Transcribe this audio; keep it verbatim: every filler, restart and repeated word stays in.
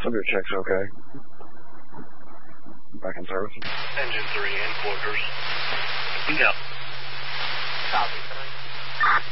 Subject check's okay. Back in service. Engine three in quarters. Go. Copy.